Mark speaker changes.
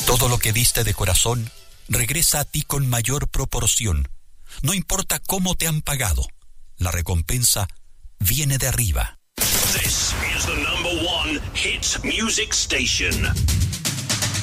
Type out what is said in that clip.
Speaker 1: Todo lo que diste de corazón regresa a ti con mayor proporción. No importa cómo te han pagado, la recompensa viene de arriba.
Speaker 2: This is the #1 hit music station.